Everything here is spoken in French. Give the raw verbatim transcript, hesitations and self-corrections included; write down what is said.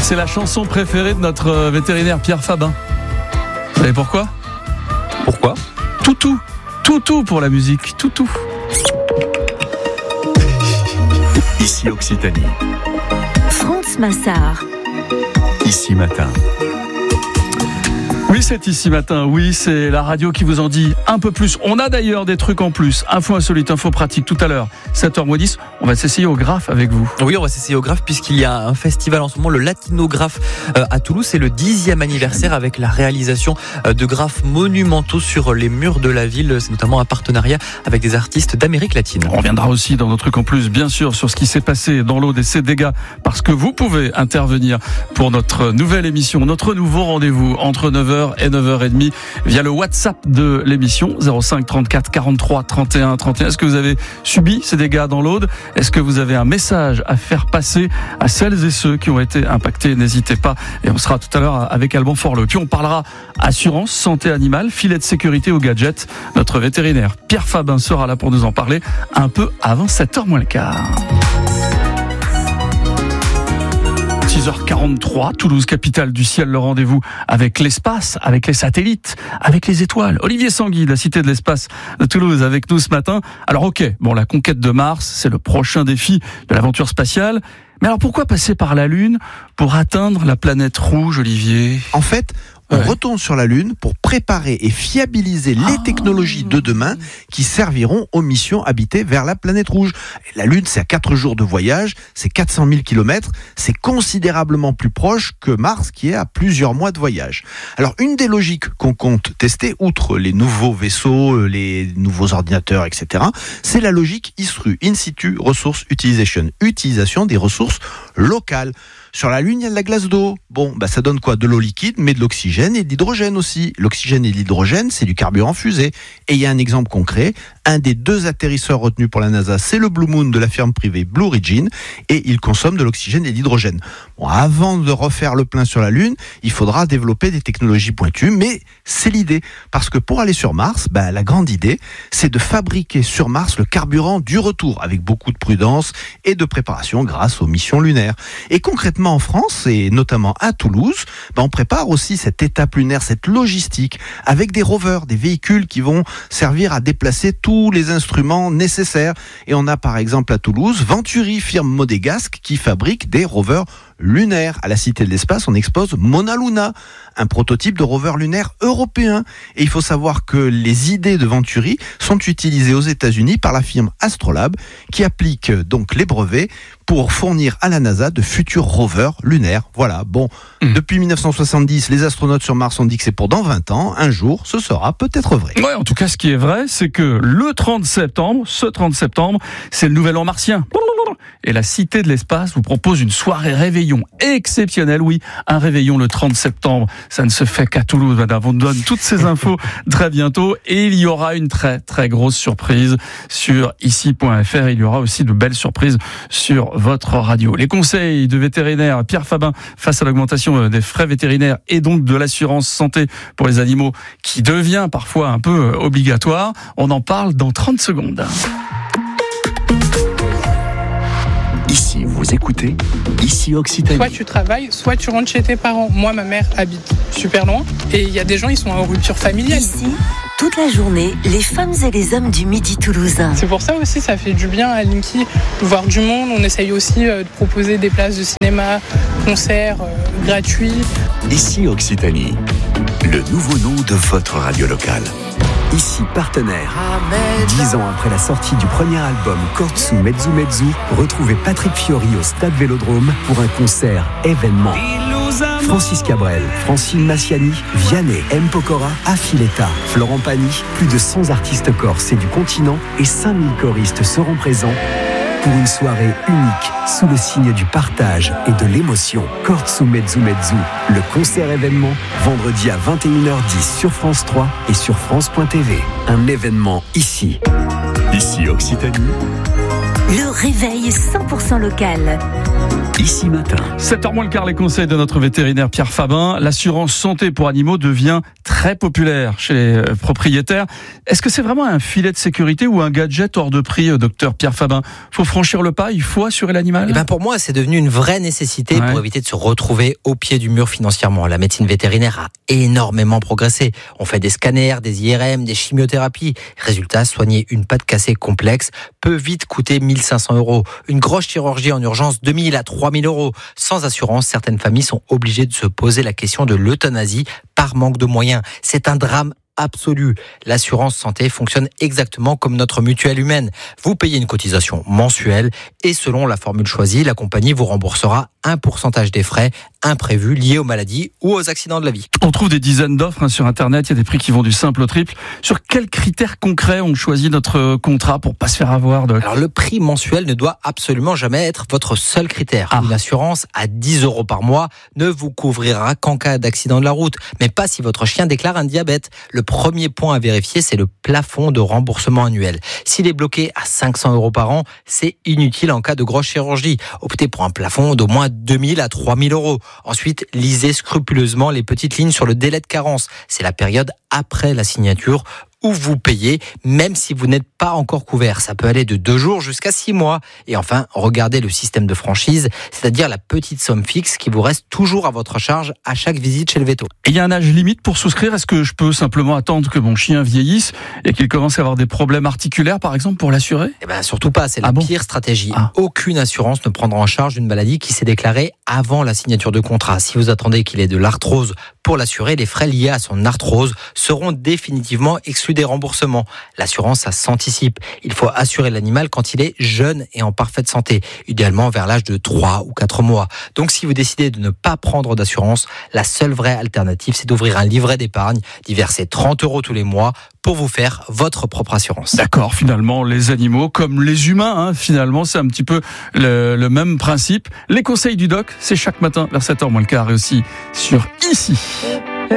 C'est la chanson préférée de notre vétérinaire Pierre Fabin. Vous savez pourquoi ? Pourquoi ? Toutou, toutou pour la musique, toutou. Ici Occitanie. France Massard. Ici Matin. Oui, c'est Ici Matin. Oui, c'est la radio qui vous en dit un peu plus. On a d'ailleurs des trucs en plus. Info insolite, info pratique tout à l'heure. sept heures moins dix. On va s'essayer au graphe avec vous. Oui, on va s'essayer au graphe puisqu'il y a un festival en ce moment, le Latinographe à Toulouse. C'est le dixième anniversaire avec la réalisation de graphes monumentaux sur les murs de la ville. C'est notamment un partenariat avec des artistes d'Amérique latine. On reviendra aussi dans nos trucs en plus, bien sûr, sur ce qui s'est passé dans l'Aude et ses dégâts. Parce que vous pouvez intervenir pour notre nouvelle émission, notre nouveau rendez-vous entre neuf heures et neuf heures trente via le WhatsApp de l'émission zéro cinq trente-quatre quarante-trois trente et un trente et un. Est-ce que vous avez subi ces dégâts dans l'Aude ? Est-ce que vous avez un message à faire passer à celles et ceux qui ont été impactés ? N'hésitez pas. Et on sera tout à l'heure avec Alban Forleux. Puis on parlera assurance, santé animale, filet de sécurité ou gadget. Notre vétérinaire Pierre Fabin sera là pour nous en parler un peu avant sept heures moins le quart. six heures quarante-trois, Toulouse, capitale du ciel, le rendez-vous avec l'espace, avec les satellites, avec les étoiles. Olivier Sanguy, de la Cité de l'Espace de Toulouse, avec nous ce matin. Alors ok, bon, la conquête de Mars, c'est le prochain défi de l'aventure spatiale. Mais alors pourquoi passer par la Lune pour atteindre la planète rouge, Olivier ? En fait, on Ouais. retourne sur la Lune pour préparer et fiabiliser les Ah. technologies de demain qui serviront aux missions habitées vers la planète rouge. Et la Lune, c'est à quatre jours de voyage, c'est quatre cent mille kilomètres, c'est considérablement plus proche que Mars qui est à plusieurs mois de voyage. Alors, une des logiques qu'on compte tester, outre les nouveaux vaisseaux, les nouveaux ordinateurs, et cetera, c'est la logique I S R U, In Situ Resource Utilization, utilisation des ressources locales. Sur la Lune, il y a de la glace d'eau. Bon, bah ça donne quoi ? De l'eau liquide, mais de l'oxygène et de l'hydrogène aussi. L'oxygène et l'hydrogène, c'est du carburant fusée. Et il y a un exemple concret. Un des deux atterrisseurs retenus pour la NASA, c'est le Blue Moon de la firme privée Blue Origin, et il consomme de l'oxygène et de l'hydrogène. Bon, avant de refaire le plein sur la Lune, il faudra développer des technologies pointues, mais c'est l'idée. Parce que pour aller sur Mars, bah, la grande idée, c'est de fabriquer sur Mars le carburant du retour, avec beaucoup de prudence et de préparation grâce aux missions lunaires. Et concrètement, en France, et notamment à Toulouse, bah, on prépare aussi cette étape lunaire, cette logistique, avec des rovers, des véhicules qui vont servir à déplacer tous les instruments nécessaires. Et on a par exemple à Toulouse, Venturi, firme modégasque, qui fabrique des rovers lunaire. À la Cité de l'Espace, on expose Mona Luna, un prototype de rover lunaire européen. Et il faut savoir que les idées de Venturi sont utilisées aux États-Unis par la firme Astrolab, qui applique donc les brevets pour fournir à la NASA de futurs rovers lunaires. Voilà, bon, mmh. Depuis dix-neuf cent soixante-dix, les astronautes sur Mars ont dit que c'est pour dans vingt ans. Un jour, ce sera peut-être vrai. Ouais, en tout cas, ce qui est vrai, c'est que le trente septembre, ce trente septembre, c'est le nouvel an martien. Et la Cité de l'Espace vous propose une soirée réveillon exceptionnelle. Oui, un réveillon le trente septembre. Ça ne se fait qu'à Toulouse, madame. On donne toutes ces infos très bientôt. Et il y aura une très, très grosse surprise sur ici point f r. Il y aura aussi de belles surprises sur votre radio. Les conseils de vétérinaire Pierre Fabin face à l'augmentation des frais vétérinaires et donc de l'assurance santé pour les animaux qui devient parfois un peu obligatoire. On en parle dans trente secondes. Ici, vous écoutez, ici Occitanie. Soit tu travailles, soit tu rentres chez tes parents. Moi, ma mère habite super loin et il y a des gens, ils sont en rupture familiale. Ici, toute la journée, les femmes et les hommes du Midi toulousain. C'est pour ça aussi, ça fait du bien à Linky de voir du monde. On essaye aussi de proposer des places de cinéma, concerts euh, gratuits. Ici Occitanie, le nouveau nom de votre radio locale. Ici partenaire. Dix ans après la sortie du premier album Kortsu Mezzu Mezzu, retrouvez Patrick Fiori au Stade Vélodrome pour un concert événement. Francis Cabrel, Francine Massiani, Vianney, M. Pokora, Affiletta, Florent Pagny, plus de cent artistes corses et du continent et cinq mille choristes seront présents pour une soirée unique sous le signe du partage et de l'émotion. Kortsu Mezzu Mezzu, le concert événement, vendredi à vingt et une heures dix sur France trois et sur France point t v. Un événement ici. Ici Occitanie. Le réveil cent pour cent local. Ici Matin. sept heures moins le quart, les conseils de notre vétérinaire Pierre Fabin. L'assurance santé pour animaux devient très populaire chez les propriétaires. Est-ce que c'est vraiment un filet de sécurité ou un gadget hors de prix, docteur Pierre Fabin? Faut franchir le pas, il faut assurer l'animal? Eh ben pour moi, c'est devenu une vraie nécessité ouais. pour éviter de se retrouver au pied du mur financièrement. La médecine vétérinaire a énormément progressé. On fait des scanners, des I R M, des chimiothérapies. Résultat, soigner une patte cassée complexe peut vite coûter mille cinq cents euros. Une grosse chirurgie en urgence, deux mille à trois mille euros. Sans assurance, certaines familles sont obligées de se poser la question de l'euthanasie par manque de moyens. C'est un drame absolu. L'assurance santé fonctionne exactement comme notre mutuelle humaine. Vous payez une cotisation mensuelle et selon la formule choisie, la compagnie vous remboursera un pourcentage des frais imprévus liés aux maladies ou aux accidents de la vie. On trouve des dizaines d'offres hein, sur Internet, il y a des prix qui vont du simple au triple. Sur quels critères concrets on choisit notre contrat pour pas se faire avoir de... Alors le prix mensuel ne doit absolument jamais être votre seul critère. Ah. Une assurance à dix euros par mois ne vous couvrira qu'en cas d'accident de la route, mais pas si votre chien déclare un diabète. Le premier point à vérifier, c'est le plafond de remboursement annuel. S'il est bloqué à cinq cents euros par an, c'est inutile en cas de grosse chirurgie. Optez pour un plafond d'au moins deux mille à trois mille euros. Ensuite, lisez scrupuleusement les petites lignes sur le délai de carence. C'est la période après la signature où vous payez, même si vous n'êtes pas encore couvert. Ça peut aller de deux jours jusqu'à six mois. Et enfin, regardez le système de franchise, c'est-à-dire la petite somme fixe qui vous reste toujours à votre charge à chaque visite chez le véto. Et il y a un âge limite pour souscrire? Est-ce que je peux simplement attendre que mon chien vieillisse et qu'il commence à avoir des problèmes articulaires, par exemple, pour l'assurer? Eh ben, surtout pas, c'est la ah bon pire stratégie. Ah. Aucune assurance ne prendra en charge une maladie qui s'est déclarée avant la signature de contrat. Si vous attendez qu'il ait de l'arthrose pour l'assurer, les frais liés à son arthrose seront définitivement exclus des remboursements. L'assurance, ça s'anticipe. Il faut assurer l'animal quand il est jeune et en parfaite santé, idéalement vers l'âge de trois ou quatre mois. Donc si vous décidez de ne pas prendre d'assurance, la seule vraie alternative, c'est d'ouvrir un livret d'épargne, d'y verser trente euros tous les mois pour vous faire votre propre assurance. D'accord, finalement, les animaux comme les humains, hein, finalement, c'est un petit peu le, le même principe. Les conseils du doc, c'est chaque matin vers sept heures moins le quart et aussi sur Ici.